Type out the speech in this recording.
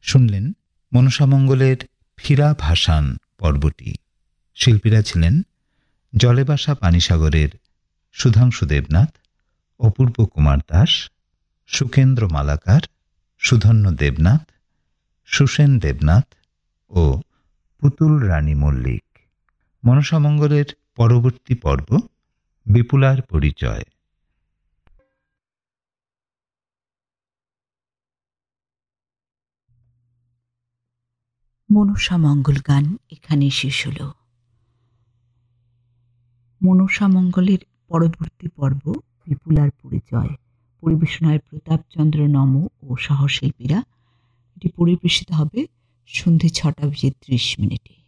শুনলেন মনসামঙ্গলের ফিরা ভাসান পর্বটি। শিল্পীরা ছিলেন জলে ভাসা পানিসাগরের সুধাংশু দেবনাথ, অপূর্ব কুমার দাস, সুকেন্দ্র মালাকার, সুধন্য দেবনাথ, সুসেন দেবনাথ ও পুতুল রানী মল্লিক। মনসামঙ্গলের পরবর্তী পর্ব বিপুলার পরিচয়। মনসামঙ্গল গান এখানে শেষ হল। মনসামঙ্গলের পরবর্তী পর্ব বিপুলার পরিচয় পরিবেশনায় প্রতাপচন্দ্র নম ও সহশিল্পীরা। এটি পরিবেশিত হবে সন্ধে 6:30 মিনিটে।